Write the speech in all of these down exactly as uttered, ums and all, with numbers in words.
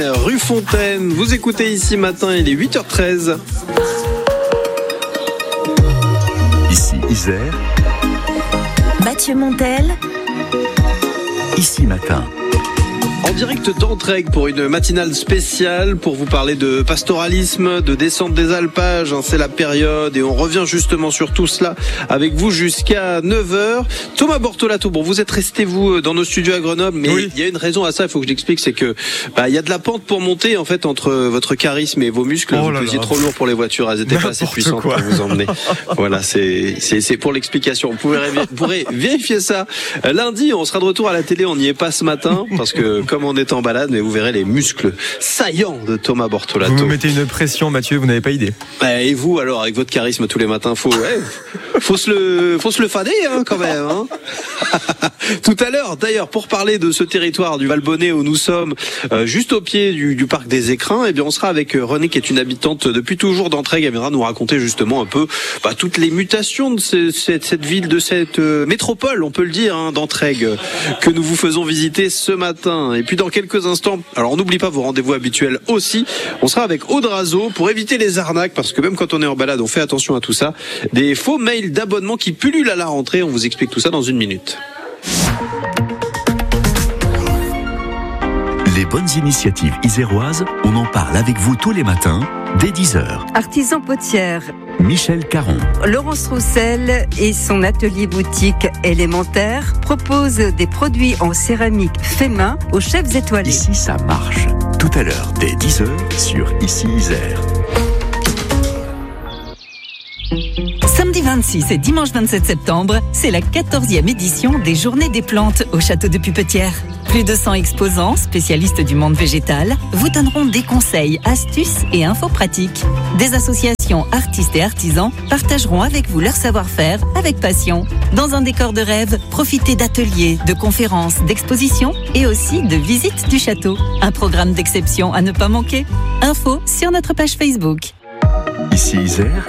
Rue Fontaine, vous écoutez Ici Matin, il est huit heures treize. Ici Isère, Mathieu Montel, Ici Matin. En direct d'Entraigues pour une matinale spéciale pour vous parler de pastoralisme, de descente des alpages, hein, c'est la période et on revient justement sur tout cela avec vous jusqu'à neuf heures. Thomas Bortolato, bon vous êtes resté vous dans nos studios à Grenoble, mais oui. Il y a une raison à ça, il faut que je l'explique, c'est que bah, il y a de la pente pour monter en fait entre votre charisme et vos muscles, oh vous pesiez trop lourd pour les voitures, elles n'étaient pas assez puissantes pour vous emmener. Voilà, c'est, c'est, c'est pour l'explication. Vous pourrez, vous pourrez vérifier ça. Lundi, on sera de retour à la télé, on n'y est pas ce matin parce que comme on est en balade, mais vous verrez les muscles saillants de Thomas Bortolato. Vous me mettez une pression, Mathieu, vous n'avez pas idée. Et vous, alors, avec votre charisme tous les matins, faut, ouais, faut se le, faut se le fader, hein, quand même, hein. Tout à l'heure, d'ailleurs, pour parler de ce territoire du Valbonnet où nous sommes, euh, juste au pied du, du parc des Écrins, eh bien, on sera avec Renée, qui est une habitante depuis toujours d'Entraigues. Elle viendra nous raconter justement un peu, bah, toutes les mutations de ce, cette, cette ville, de cette euh, métropole, on peut le dire, hein, d'Entraigues, que nous vous faisons visiter ce matin. Et puis, dans quelques instants, alors on n'oublie pas vos rendez-vous habituels aussi, on sera avec Aude Razeau pour éviter les arnaques, parce que même quand on est en balade, on fait attention à tout ça. Des faux mails d'abonnement qui pullulent à la rentrée, on vous explique tout ça dans une minute. Les bonnes initiatives iséroises, on en parle avec vous tous les matins, dès dix heures. Artisan potière. Michel Caron. Laurence Roussel et son atelier boutique élémentaire proposent des produits en céramique fait main aux chefs étoilés. Ici, ça marche. Tout à l'heure, dès dix heures, sur Ici Isère. Samedi vingt-six et dimanche vingt-sept septembre, c'est la quatorzième édition des Journées des plantes au château de Pupetière. Plus de cent exposants, spécialistes du monde végétal, vous donneront des conseils, astuces et infos pratiques. Des associations, artistes et artisans partageront avec vous leur savoir-faire avec passion. Dans un décor de rêve, profitez d'ateliers, de conférences, d'expositions et aussi de visites du château. Un programme d'exception à ne pas manquer. Info sur notre page Facebook. Ici Isère.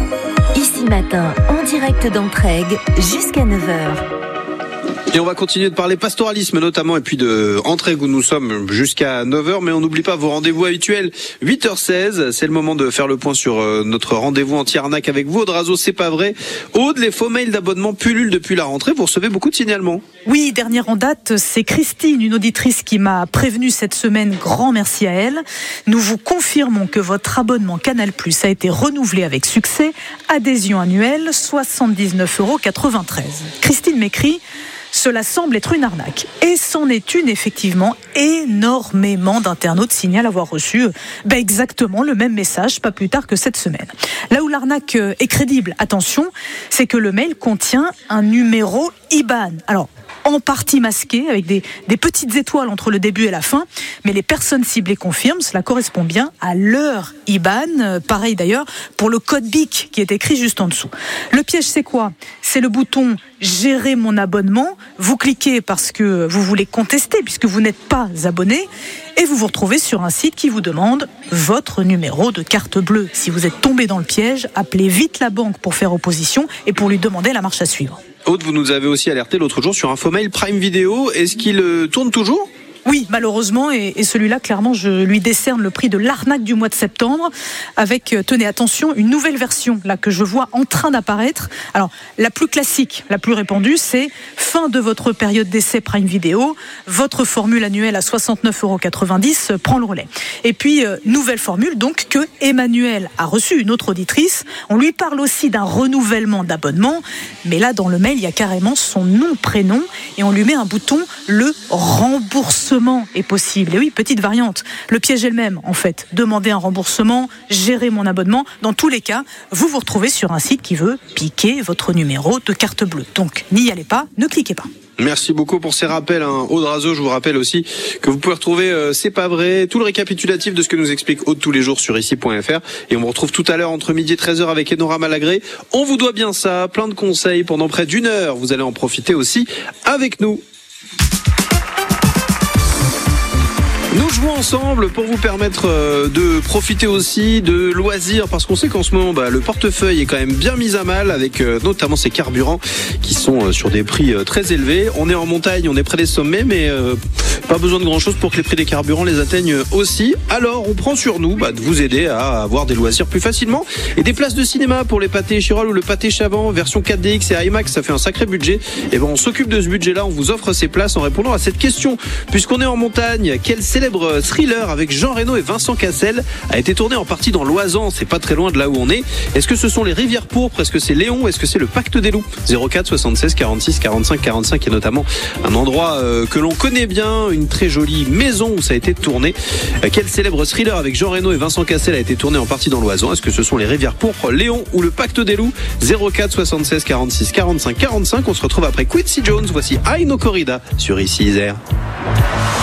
Ici Matin, en direct d'Entraigues, jusqu'à neuf heures. Et on va continuer de parler pastoralisme notamment, et puis de Entraigues où nous sommes jusqu'à neuf heures, mais on n'oublie pas vos rendez-vous habituels. huit heures seize, c'est le moment de faire le point sur notre rendez-vous anti-arnaque avec vous. Aude Razeau, c'est pas vrai. Aude, les faux mails d'abonnement pullulent depuis la rentrée, vous recevez beaucoup de signalements. Oui, dernière en date, c'est Christine, une auditrice qui m'a prévenue cette semaine, grand merci à elle. Nous vous confirmons que votre abonnement Canal plus, a été renouvelé avec succès, adhésion annuelle, soixante-dix-neuf euros quatre-vingt-treize. Christine m'écrit: cela semble être une arnaque. Et c'en est une, effectivement. Énormément d'internautes signalent avoir reçu ben exactement le même message, pas plus tard que cette semaine. Là où l'arnaque est crédible, attention, c'est que le mail contient un numéro I B A N. Alors, en partie masqué, avec des, des petites étoiles entre le début et la fin, mais les personnes ciblées confirment, cela correspond bien à leur I B A N. Pareil d'ailleurs pour le code B I C qui est écrit juste en dessous. Le piège, c'est quoi ? C'est le bouton « Gérer mon abonnement ». Vous cliquez parce que vous voulez contester, puisque vous n'êtes pas abonné, et vous vous retrouvez sur un site qui vous demande votre numéro de carte bleue. Si vous êtes tombé dans le piège, appelez vite la banque pour faire opposition et pour lui demander la marche à suivre. Aude, vous nous avez aussi alerté l'autre jour sur un faux mail Prime Video. Est-ce qu'il euh, tourne toujours ? Oui, malheureusement, et, et celui-là, clairement, je lui décerne le prix de l'arnaque du mois de septembre, avec, euh, tenez, attention, une nouvelle version, là, que je vois en train d'apparaître. Alors, la plus classique, la plus répandue, c'est fin de votre période d'essai Prime Video, votre formule annuelle à soixante-neuf euros quatre-vingt-dix euh, prend le relais. Et puis, euh, nouvelle formule, donc, que Emmanuel a reçue, une autre auditrice. On lui parle aussi d'un renouvellement d'abonnement, mais là, dans le mail, il y a carrément son nom, prénom, et on lui met un bouton, le remboursement est possible. Et oui, petite variante. Le piège est le même, en fait. Demander un remboursement, gérer mon abonnement. Dans tous les cas, vous vous retrouvez sur un site qui veut piquer votre numéro de carte bleue. Donc, n'y allez pas, ne cliquez pas. Merci beaucoup pour ces rappels, hein. Aude Razeau, je vous rappelle aussi que vous pouvez retrouver euh, C'est pas vrai, tout le récapitulatif de ce que nous explique Aude tous les jours sur ici point f r. Et on vous retrouve tout à l'heure entre midi et treize heures avec Enora Malagré. On vous doit bien ça, plein de conseils pendant près d'une heure. Vous allez en profiter aussi avec nous. Nous jouons ensemble pour vous permettre de profiter aussi de loisirs, parce qu'on sait qu'en ce moment bah, le portefeuille est quand même bien mis à mal avec euh, notamment ces carburants qui sont euh, sur des prix euh, très élevés. On est en montagne, on est près des sommets, mais euh, pas besoin de grand chose pour que les prix des carburants les atteignent aussi. Alors on prend sur nous bah, de vous aider à avoir des loisirs plus facilement, et des places de cinéma pour les pâtés Chirol ou le pâté Chavant version quatre D X et IMAX, ça fait un sacré budget. Et ben on s'occupe de ce budget là, on vous offre ces places en répondant à cette question. Puisqu'on est en montagne, quel célèbre thriller avec Jean Reno et Vincent Cassel a été tourné en partie dans l'Oisans, c'est pas très loin de là où on est. Est-ce que ce sont les Rivières Pourpres, est-ce que c'est Léon, est-ce que c'est le Pacte des Loups? Zéro quatre soixante-seize quarante-six quarante-cinq quarante-cinq est notamment un endroit euh, que l'on connaît bien, une très jolie maison où ça a été tourné. Euh, quel célèbre thriller avec Jean Reno et Vincent Cassel a été tourné en partie dans l'Oisans? Est-ce que ce sont les Rivières Pourpres, Léon ou le Pacte des Loups? Zéro quatre soixante-seize quarante-six quarante-cinq quarante-cinq. On se retrouve après Quincy Jones. Voici I No Corrida sur Ici Isère.